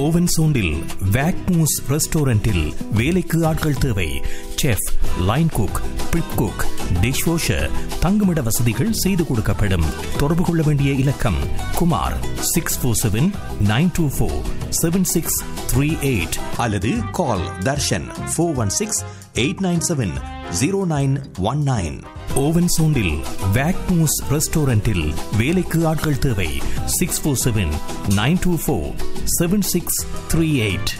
Oven சோண்டில் வேக்மூஸ் ரெஸ்டாரண்டில் வேலைக்கு ஆட்கள் தேவை. Chef, line cook, prep cook, dish washer, தங்குமிட வசதிகள் செய்து கொடுக்கப்படும். தொடர்பு கொள்ள வேண்டிய இலக்கம் குமார் 647-924-7638 அல்லது கால் தர்ஷன் 416-897-0919. ஓவன் சோண்டில் வேக்மூஸ் ரெஸ்டாரண்டில் வேலைக்கு ஆட்கள் தேவை. 647-924-7638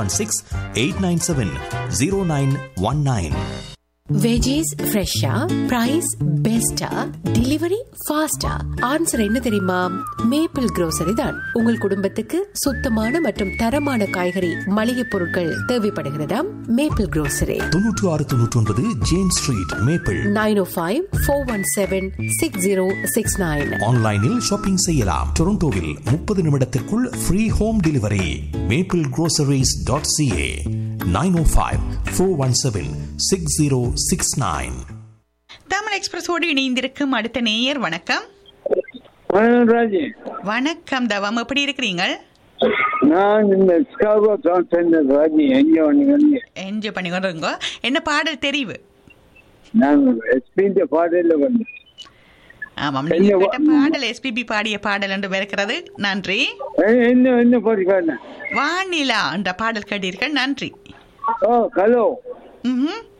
416-897-0919. வெஜிஸ் ஃப்ரெஷ்ஷா, பிரைஸ் பெஸ்டா, டெலிவரி ஃபாஸ்டா? ஆன்சர் என்ன தெரியுமா? மேப்பிள் grocery தான். உங்கள் குடும்பத்துக்கு சுத்தமான மற்றும் தரமான காய்கறி மளிகை பொருட்கள் தேவைப்படுகிறதா? Maple grocery 9699 James street, maple. 905-417-6069. ஆன்லைனில் ஷாப்பிங் செய்யலாம். டொரண்டோவில் 30 நிமிடத்திற்குள் free home delivery. maplegroceries.ca 905-417-6069. Tamil எக்ஸ்பிரஸோடு இணைந்திருக்கும் அடுத்த நேயர். வணக்கம். ராஜி, வணக்கம் தவம், எப்படி இருக்கிறீங்க? நான் இந்த ஸ்கார்போ டிரான்ஸ்ஜெண்டர் ராஜி என்ஜாய் பண்ணி கொண்டிருங்க. என்ன பாடல் தெரிவு? நான் எஸ்பிபி பாடல வந்து. ஆமாம், நீங்க கேட்ட பாடல் எஸ்பிபி பாடிய பாடல் என்று இருக்கிறது. நன்றி. என்ன பாடி? வானிலா என்ற பாடல் கேட்டீர்கள். நன்றி. ஓ ஹலோ.